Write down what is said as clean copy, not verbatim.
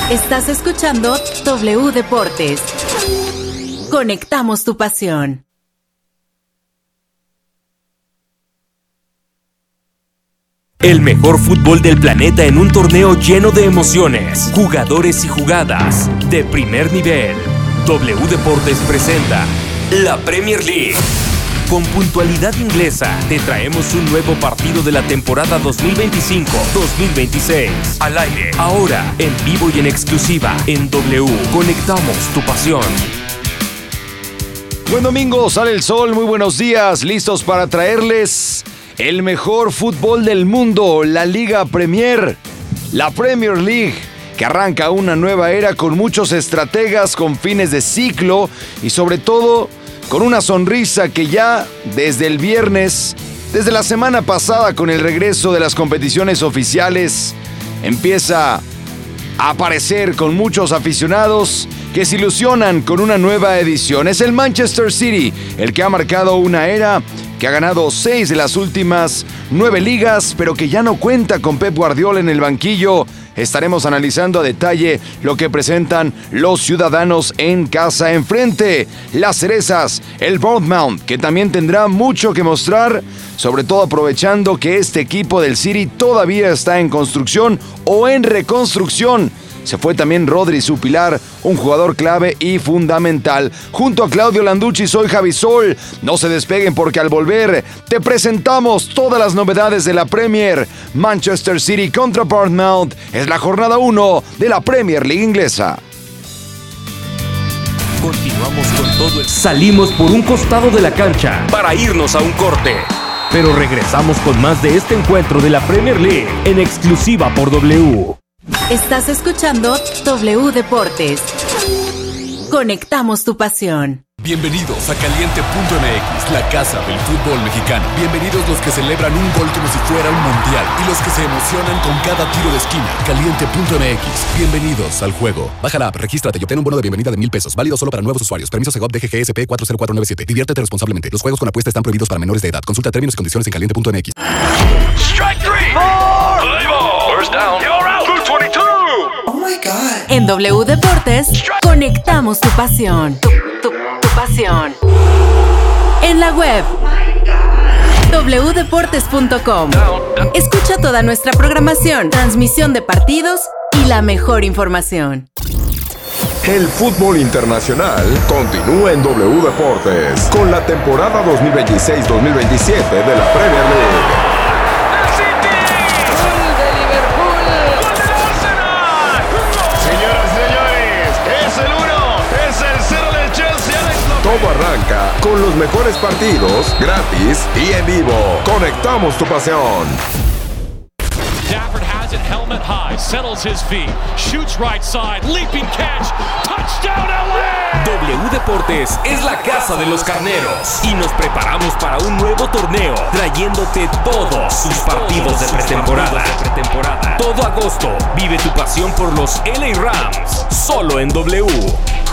Estás escuchando W Deportes. Conectamos tu pasión. El mejor fútbol del planeta en un torneo lleno de emociones, jugadores y jugadas de primer nivel. W Deportes presenta la Premier League. Con puntualidad inglesa, te traemos un nuevo partido de la temporada 2025-2026. Al aire, ahora, en vivo y en exclusiva, en W. Conectamos tu pasión. Buen domingo, sale el sol, muy buenos días, listos para traerles el mejor fútbol del mundo, la Liga Premier, la Premier League, que arranca una nueva era con muchos estrategas, con fines de ciclo y sobre todo con una sonrisa que ya desde el viernes, desde la semana pasada con el regreso de las competiciones oficiales, empieza a aparecer con muchos aficionados que se ilusionan con una nueva edición. Es el Manchester City el que ha marcado una era, que ha ganado 6 de las últimas 9 ligas, pero que ya no cuenta con Pep Guardiola en el banquillo. Estaremos analizando a detalle lo que presentan los ciudadanos en casa. Enfrente, las cerezas, el Bournemouth, que también tendrá mucho que mostrar, sobre todo aprovechando que este equipo del City todavía está en construcción o en reconstrucción. Se fue también Rodri, su pilar, un jugador clave y fundamental. Junto a Claudio Landucci, soy Javi Sol. No se despeguen porque al volver te presentamos todas las novedades de la Premier. Manchester City contra Bournemouth es la jornada 1 de la Premier League inglesa. Continuamos con todo el... Salimos por un costado de la cancha para irnos a un corte. Pero regresamos con más de este encuentro de la Premier League en exclusiva por W. Estás escuchando W Deportes. Conectamos tu pasión. Bienvenidos a Caliente.mx, la casa del fútbol mexicano. Bienvenidos los que celebran un gol como si fuera un mundial y los que se emocionan con cada tiro de esquina. Caliente.mx, bienvenidos al juego. Baja la app, regístrate y obtén un bono de bienvenida de $1,000. Válido solo para nuevos usuarios. Permiso Segov DGGSP 40497. Diviértete responsablemente. Los juegos con apuesta están prohibidos para menores de edad. Consulta términos y condiciones en Caliente.mx. Strike three. First down. You're out. 222. Oh my God. En W Deportes, conectamos tu pasión. Tu pasión. En la web wdeportes.com. Escucha toda nuestra programación, transmisión de partidos y la mejor información. El fútbol internacional continúa en W Deportes con la temporada 2026-2027 de la Premier League. Todo arranca con los mejores partidos, gratis y en vivo. Conectamos tu pasión. Stafford has it helmet high, settles his feet, shoots right side, leaping catch, touchdown LA! W Deportes es la casa de los carneros y nos preparamos para un nuevo torneo, trayéndote todos sus partidos de pretemporada. Todo agosto, vive tu pasión por los LA Rams, solo en W.